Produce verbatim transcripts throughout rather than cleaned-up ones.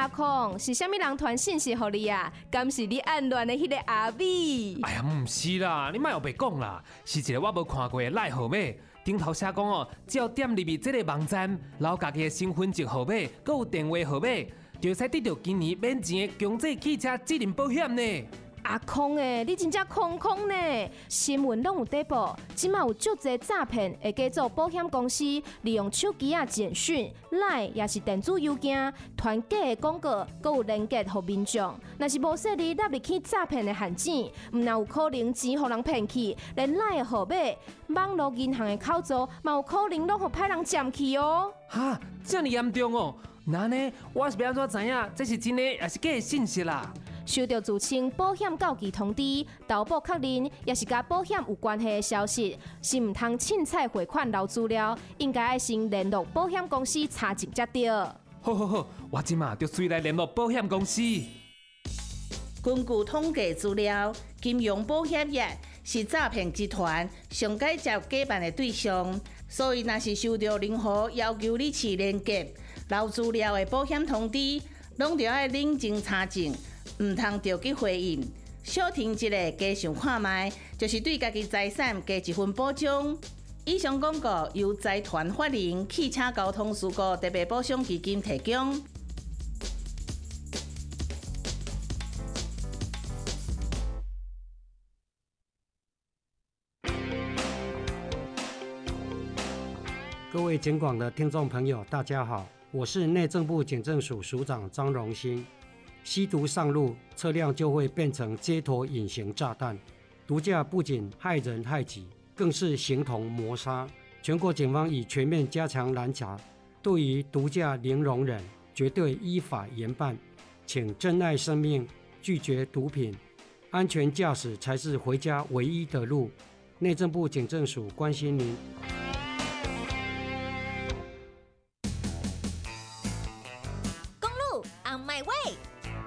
阿空，是虾米人传信息给你啊？敢是你暗恋的迄个阿美？ 哎呀，唔是啦，你莫后白讲啦，是一个我无看过的赖号码，顶头写讲哦，只要点入去这个网站，然后家己的身份证号码，佮有电话号码，就会使得到今年免钱的强制汽车责任保险呢。 阿空诶，你真正空空呢！新闻拢有在报，即马有足侪诈骗会假做保险公司，利用手机啊简讯、赖也是电子邮件传假的广告，佮有连结互民众。若是无说你纳入去诈骗的陷阱，毋但有可能钱互人骗去，连赖的号码、网络银行的口座，嘛有可能拢互歹人占去哦。 哈，这么严重哦？那呢，我是要安怎知影这是真的还是假的信息啦？ 收到自称保险告急通知、投保确认，也是甲保险有关系的消息，是唔通凊彩汇款留资料，应该爱先联络保险公司查证才对。 好好好，我即马就随来联络保险公司。 根据统计资料，金融保险业是诈骗集团上解接假办的对象，所以若是收到任何要求你去连结、留资料的保险通知，拢着爱冷静查证。唔通着去回应，小听一个，加想看卖，就是对家己财产加一份保障。以上广告由财团法人汽车交通事故特别保障基金提供。 各位警广的听众朋友，大家好，我是内政部警政署署长张荣兴。吸毒上路，车辆就会变成街头隐形炸弹。毒驾不仅害人害己，更是形同谋杀。全国警方已全面加强拦查，对于毒驾零容忍，绝对依法严办。请珍爱生命，拒绝毒品，安全驾驶才是回家唯一的路。内政部警政署关心您。 公路 on my way。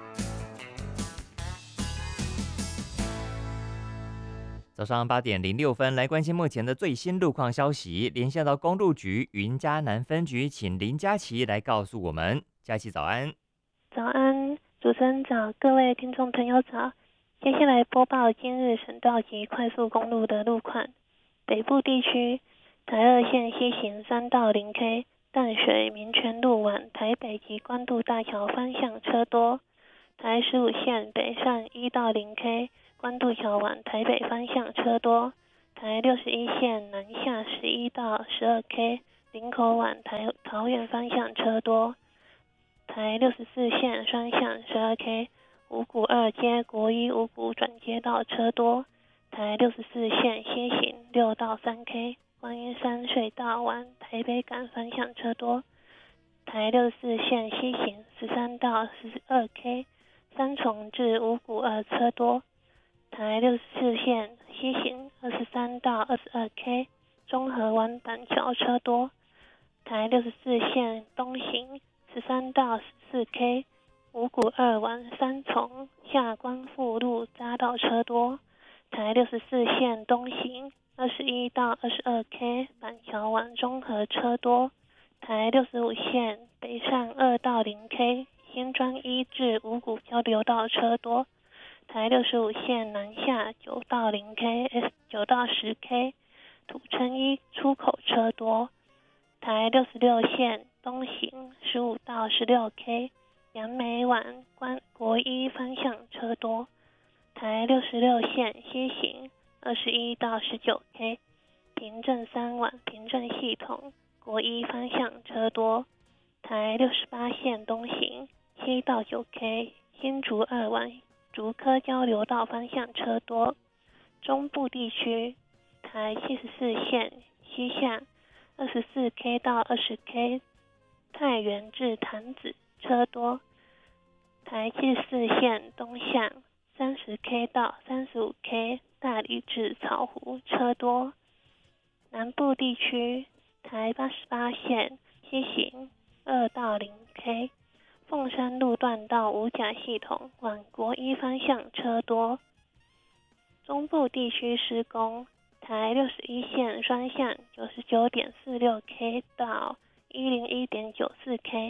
早上八点零六分，来关心目前的最新路况消息。连线到公路局云嘉南分局，请林佳琪来告诉我们。佳琪早安。 早安，主持人早，各位听众朋友早。接下来播报今日省道及快速公路的路况。北部地区，台二线西行三到零 K， 淡水民权路往台北及关渡大桥方向车多。台十五线北上一到零 K。关渡桥往台北方向车多，台六十一线南下十一到十二 K， 林口往台桃园方向车多，台六十四线双向十二 K， 五股二街国一五股转接道车多，台六十四线西行六到三 K， 观音山隧道往台北港方向车多，台六十四线西行十三到十二 K， 三重至五股二车多。台六十四线西行二十三到二十二 K， 中和湾板桥车多。台六十四线东行十三到十四 K， 五股二往三重下关富路匝道车多。台六十四线东行二十一到二十二 K， 板桥往中和车多。台六十五线北上二到零 K， 新庄一至五股交流道车多。台六十五线南下九到零 K， 九到十 K， 土城一出口车多。台六十六线东行十五到十六 K， 杨梅往关国一方向车多。台六十六线西行二十一到十九 K， 平镇三往平镇系统国一方向车多。台六十八线东行七到九 K， 新竹二往竹科交流道方向车多。中部地区，台七十四线西向二十四 K 到二十 K， 太原至潭子车多。台七十四线东向三十 K 到三十五 K， 大理至草湖车多。南部地区，台八十八线西行二到零 K，凤山路段到五甲系统往国一方向车多。中部地区施工，台六十一线双向九十九点四六 K 到一零一点九四 K，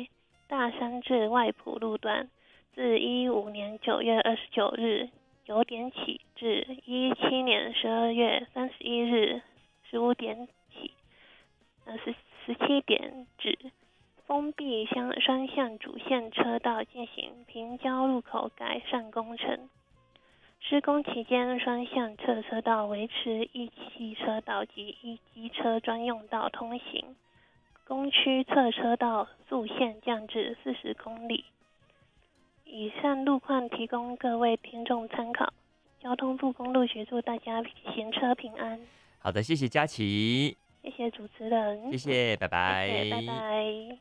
大山至外埔路段，自一五年九月二十九日九点起至一七年十二月三十一日十五点起，呃十十七点止，封闭乡双向主线车道进行平交路口改善工程。施工期间，双向侧车道维持一汽车道及一机车专用道通行。工区侧车道速限降至四十公里。以上路况提供各位听众参考。交通部公路局祝大家行车平安。 好的，谢谢佳琪， 谢谢主持人， 谢谢，拜拜， 谢谢，拜拜。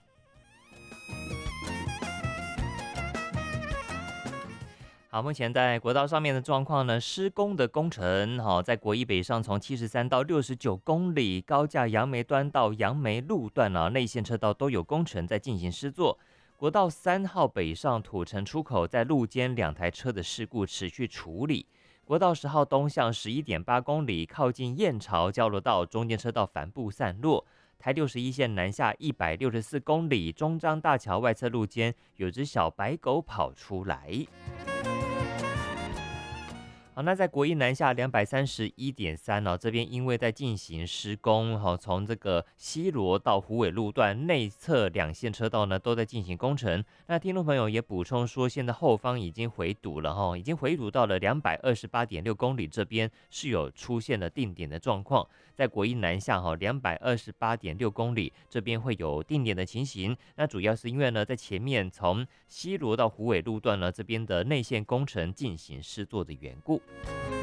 好，目前在国道上面的状况呢，施工的工程，好，在国一北上从七十三到六十九公里，高架杨梅端到杨梅路段啊，内线车道都有工程在进行施作。国道三号北上土城出口在路肩两台车的事故持续处理。国道十号东向十一点八公里，靠近燕巢交流道中间车道帆布散落。台六十一线南下一百六十四公里，中彰大桥外侧路肩有只小白狗跑出来。好，那在国一南下两百三十一点三哦，这边因为在进行施工，哈，从这个西螺到虎尾路段内侧两线车道呢都在进行工程。那听众朋友也补充说，现在后方已经回堵了哈，已经回堵到了两百二十八点六公里，这边是有出现了定点的状况。在国一南下哈两百二十八点六公里，这边会有定点的情形。那主要是因为呢，在前面从西螺到虎尾路段呢这边的内线工程进行施作的缘故。